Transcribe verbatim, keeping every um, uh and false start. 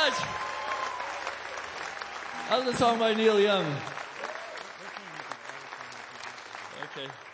much. That was a song by Neil Young. Okay.